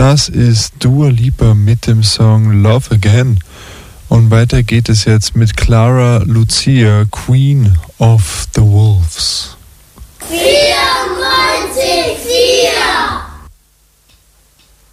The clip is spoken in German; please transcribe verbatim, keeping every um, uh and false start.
Das ist Dua Lipa mit dem Song Love Again. Und weiter geht es jetzt mit Clara Lucia, Queen of the Wolves. Queen